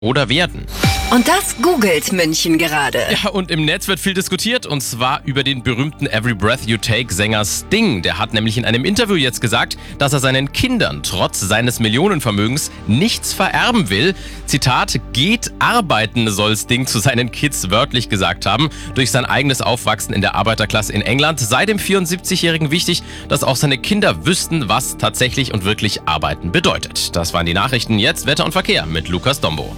oder werden. Und das googelt München gerade. Ja, und im Netz wird viel diskutiert, und zwar über den berühmten Every Breath You Take Sänger Sting. Der hat nämlich in einem Interview jetzt gesagt, dass er seinen Kindern trotz seines Millionenvermögens nichts vererben will. Zitat, geht arbeiten, soll Sting zu seinen Kids wörtlich gesagt haben. Durch sein eigenes Aufwachsen in der Arbeiterklasse in England sei dem 74-Jährigen wichtig, dass auch seine Kinder wüssten, was tatsächlich und wirklich Arbeiten bedeutet. Das waren die Nachrichten. Jetzt Wetter und Verkehr mit Lukas Dombo.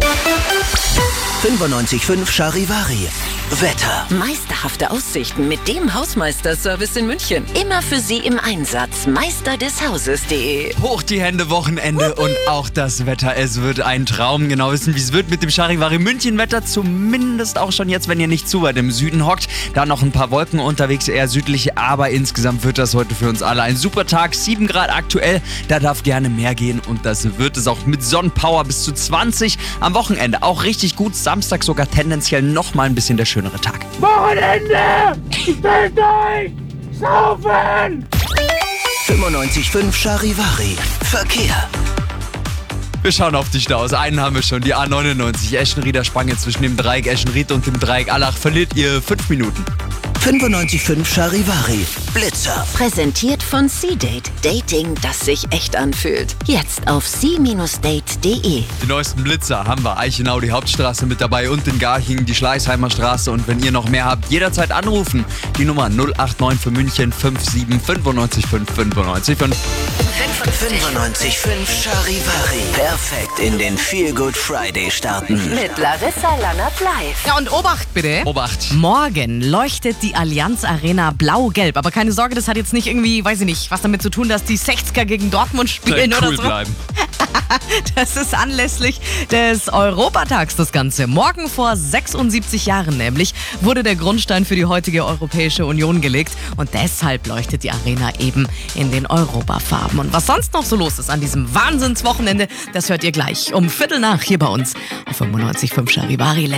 95.5 Charivari. Wetter. Meisterhafte Aussichten mit dem Hausmeisterservice in München. Immer für Sie im Einsatz. Meisterdeshauses.de. Hoch die Hände, Wochenende und auch das Wetter. Es wird ein Traum. Genau wissen, wie es wird mit dem Charivari München Wetter. Zumindest auch schon jetzt, wenn ihr nicht zu weit im Süden hockt. Da noch ein paar Wolken unterwegs, eher südlich. Aber insgesamt wird das heute für uns alle ein super Tag. 7 Grad aktuell. Da darf gerne mehr gehen. Und das wird es auch mit Sonnenpower bis zu 20. Am Wochenende auch richtig gut. Samstag sogar tendenziell nochmal ein bisschen der schönere Tag. Wochenende! Stellt euch! Saufen! 95.5 Charivari. Verkehr. Wir schauen auf die Staus. Einen haben wir schon, die A99 Eschenrieder Spange zwischen dem Dreieck Eschenried und dem Dreieck Allach. Verliert ihr 5 Minuten. 95.5 Charivari. Blitzer. Präsentiert von C-Date. Dating, das sich echt anfühlt. Jetzt auf c-date.de. Die neuesten Blitzer haben wir. Eichenau, die Hauptstraße mit dabei und in Garching die Schleißheimer Straße. Und wenn ihr noch mehr habt, jederzeit anrufen. Die Nummer 089 für München 57 95 5 95 5. 95.5 Charivari. Perfekt in den Feel Good Friday starten. Mit Larissa Lannert live. Ja, und Obacht bitte. Obacht. Morgen leuchtet die Allianz Arena blau-gelb. Aber keine Sorge, das hat jetzt nicht irgendwie, weiß ich nicht, was damit zu tun, dass die 60er gegen Dortmund spielen Cool oder so. bleiben. Das ist anlässlich des Europatags das Ganze. Morgen vor 76 Jahren nämlich wurde der Grundstein für die heutige Europäische Union gelegt. Und deshalb leuchtet die Arena eben in den Europafarben. Und was sonst noch so los ist an diesem Wahnsinnswochenende, das hört ihr gleich um 7:15 hier bei uns auf 95.5 Charivari.